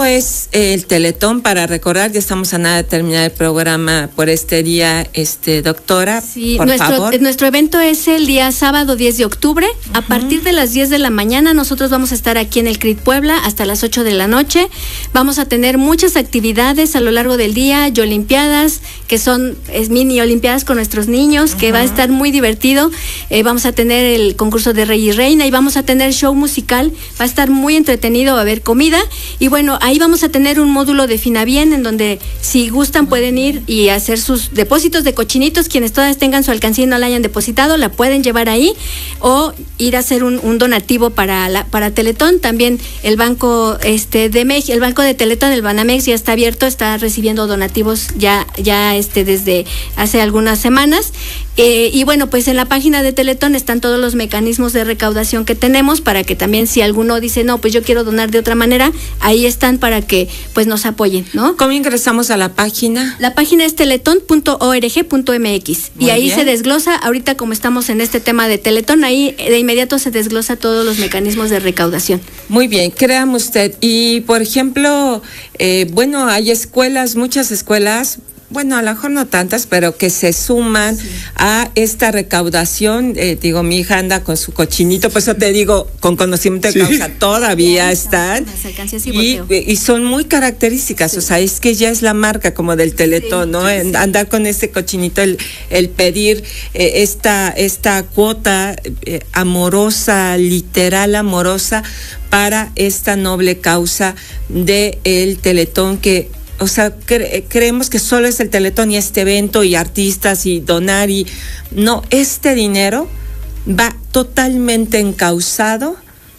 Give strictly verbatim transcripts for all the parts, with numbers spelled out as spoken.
es el Teletón? Para recordar, ya estamos a nada de terminar el programa por este día, este doctora, sí, por nuestro, favor. Nuestro evento es el día sábado diez de octubre, uh-huh. A partir de las diez de la mañana nosotros vamos a estar aquí en el C R I T Puebla hasta las ocho de la noche. Vamos a tener muchas actividades a lo largo del día, y olimpiadas, que son es, mini olimpiadas con nuestros niños, uh-huh. que va a estar muy divertido. Eh, vamos a tener el concurso de Rey y Reina y vamos a tener show musical, va a estar muy entretenido, va a haber comida y bueno, ahí vamos a tener un módulo de Finabien en donde si gustan pueden ir y hacer sus depósitos de cochinitos, quienes todas tengan su alcancía y no la hayan depositado, la pueden llevar ahí o ir a hacer un, un donativo para la, para Teletón. También el banco este de México, el banco de Teletón, el Banamex, ya está abierto, está recibiendo donativos ya, ya este desde hace algunas semanas. Eh, y bueno, pues en la página de Teletón están todos los mecanismos de recaudación que tenemos para que también si alguno dice, no, pues yo quiero donar de otra manera, ahí están para que pues nos apoyen, ¿no? ¿Cómo ingresamos a la página? La página es teletón punto org punto mx y ahí bien. Se desglosa, ahorita como estamos en este tema de Teletón, ahí de inmediato se desglosa todos los mecanismos de recaudación. Muy bien, créame usted. Y por ejemplo, eh, bueno, hay escuelas, muchas escuelas, bueno, a lo mejor no tantas, pero que se suman sí. a esta recaudación. Eh, digo, mi hija anda con su cochinito, por eso te digo, con conocimiento de sí. causa, todavía están. Y, y son muy características, sí. o sea, es que ya es la marca como del Teletón, sí, ¿no? Sí, sí. Andar con este cochinito, el, el pedir eh, esta, esta cuota eh, amorosa, literal amorosa, para esta noble causa de el Teletón que... O sea, cre- creemos que solo es el Teletón y este evento y artistas y donar y... No, este dinero va totalmente encauzado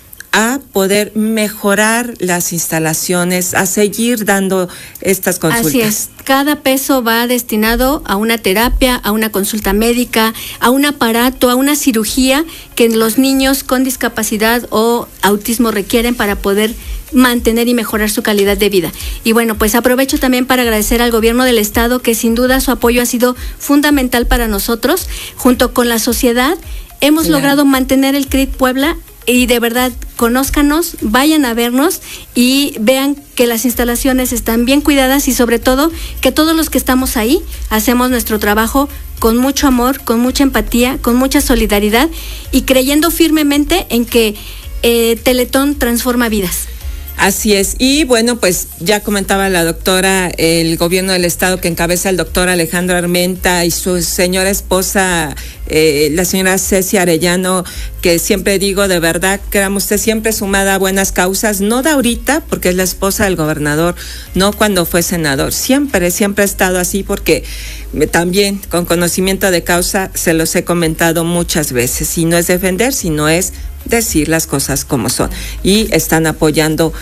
a poder mejorar las instalaciones, a seguir dando estas consultas. Así es, cada peso va destinado a una terapia, a una consulta médica, a un aparato, a una cirugía que los niños con discapacidad o autismo requieren para poder mantener y mejorar su calidad de vida. Y bueno, pues aprovecho también para agradecer al gobierno del estado que sin duda su apoyo ha sido fundamental para nosotros. Junto con la sociedad hemos claro. logrado mantener el C R I T Puebla y de verdad conózcanos, vayan a vernos y vean que las instalaciones están bien cuidadas y sobre todo que todos los que estamos ahí hacemos nuestro trabajo con mucho amor, con mucha empatía, con mucha solidaridad y creyendo firmemente en que eh, Teletón transforma vidas. Así es, y bueno, pues ya comentaba la doctora, el gobierno del estado que encabeza el doctor Alejandro Armenta y su señora esposa, eh, la señora Ceci Arellano, que siempre digo, de verdad, créame usted, siempre sumada a buenas causas, no de ahorita, porque es la esposa del gobernador, no cuando fue senador, siempre, siempre ha estado así, porque también con conocimiento de causa se los he comentado muchas veces, y no es defender, sino es decir las cosas como son, y están apoyando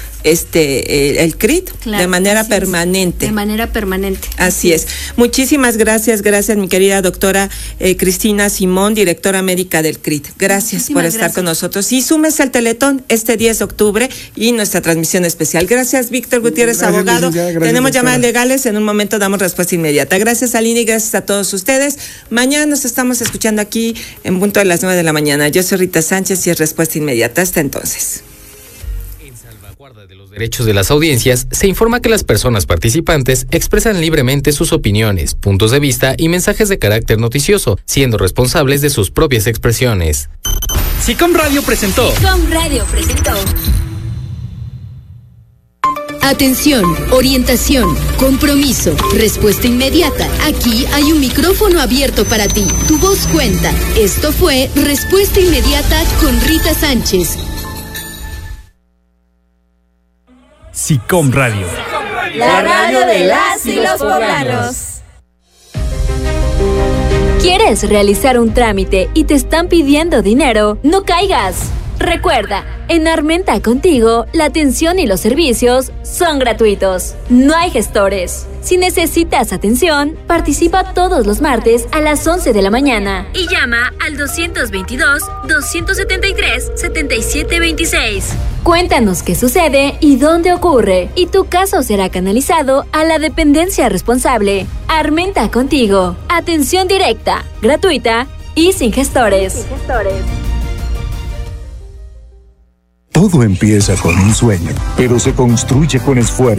este eh, el C R I T claro, de manera permanente. Es, de manera permanente. Así, así es. es. Muchísimas gracias, gracias mi querida doctora eh, Cristina Simón, directora médica del C R I T. Gracias Muchísimas por estar gracias. con nosotros. Y súmese al Teletón este diez de octubre y nuestra transmisión especial. Gracias, Víctor Gutiérrez, gracias, abogado. Gracias, Tenemos doctora. llamadas legales, en un momento damos respuesta inmediata. Gracias, Aline, y gracias a todos ustedes. Mañana nos estamos escuchando aquí en punto de las nueve de la mañana. Yo soy Rita Sánchez y es respuesta inmediata. Hasta entonces. En salvaguarda de los derechos de las audiencias, se informa que las personas participantes expresan libremente sus opiniones, puntos de vista y mensajes de carácter noticioso, siendo responsables de sus propias expresiones. SICOM Radio presentó. SICOM Radio presentó. Atención, orientación, compromiso, respuesta inmediata. Aquí hay un micrófono abierto para ti. Tu voz cuenta. Esto fue Respuesta Inmediata con Rita Sánchez. SICOM Radio. La radio de las y los poblanos. ¿Quieres realizar un trámite y te están pidiendo dinero? No caigas. Recuerda, en Armenta Contigo, la atención y los servicios son gratuitos. No hay gestores. Si necesitas atención, participa todos los martes a las once de la mañana y llama al dos veintidós, doscientos setenta y tres, setenta y siete veintiséis. Cuéntanos qué sucede y dónde ocurre, y tu caso será canalizado a la dependencia responsable. Armenta Contigo. Atención directa, gratuita y sin gestores. Sin gestores. Todo empieza con un sueño, pero se construye con esfuerzo.